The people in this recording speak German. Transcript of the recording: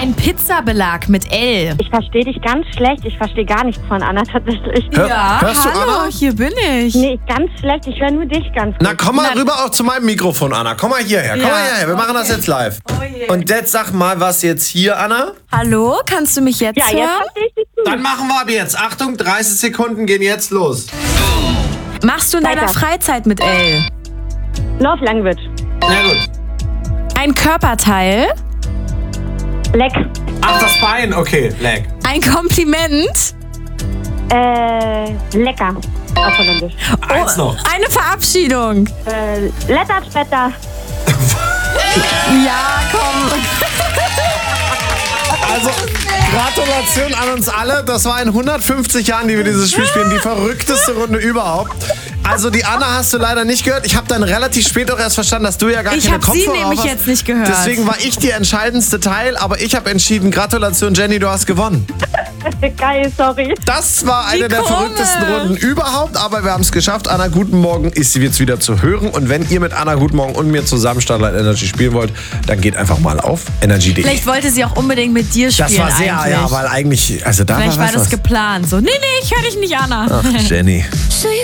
Ein Pizzabelag mit L. Ich verstehe dich ganz schlecht. Ich verstehe gar nichts von Anna tatsächlich. Hörst du hallo, Anna? hier bin ich. Nee, ganz schlecht. Ich höre nur dich ganz Na, gut. komm mal rüber auch zu meinem Mikrofon, Anna. Komm mal hierher, komm mal hierher. Wir machen das jetzt live. Oh je. Und jetzt sag mal, was jetzt hier, Anna? Hallo, kannst du mich jetzt Ja, jetzt hören? verstehe ich dich gut. Dann machen wir ab jetzt. Achtung, 30 Sekunden gehen jetzt los. Machst du in deiner Weiter. Freizeit mit L? Love Language. Na gut. Ein Körperteil? Leck. Ach, das Bein. Okay, leg. Ein Kompliment? Lecker. Auf Holländisch. Eins noch. Eine Verabschiedung? Letter, Spetter. Ja, komm. Also, Gratulation an uns alle. Das war in 150 Jahren, die wir dieses Spiel spielen. Die verrückteste Runde überhaupt. Also, die Anna hast du leider nicht gehört. Ich habe dann relativ spät auch erst verstanden, dass du ja gar Ich keine hab sie Kopfhörer nämlich hast. jetzt nicht gehört. Deswegen war ich die entscheidendste Teil. Aber ich habe entschieden, Gratulation, Jenny, du hast gewonnen. Geil, sorry. Das war eine der komisch. verrücktesten Runden überhaupt, aber wir haben es geschafft. Anna, guten Morgen ist sie jetzt wieder zu hören. Und wenn ihr mit Anna, guten Morgen und mir zusammen Starlight Energy spielen wollt, dann geht einfach mal auf energy.de. Vielleicht wollte sie auch unbedingt mit dir spielen. Das war sehr, eigentlich. ja, weil eigentlich, also da Vielleicht war war das was. geplant. So, nee, ich höre dich nicht, Anna. Ach, Jenny. So you